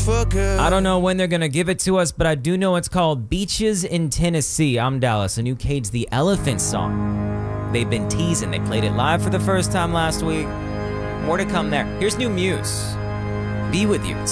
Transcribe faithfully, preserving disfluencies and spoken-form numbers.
for good. I don't know when they're gonna give it to us, but I do know it's called Beaches in Tennessee. I'm Dallas, a new Cage the Elephant song. They've been teasing. They played it live for the first time last week. More to come there. Here's new Muse. Be With You.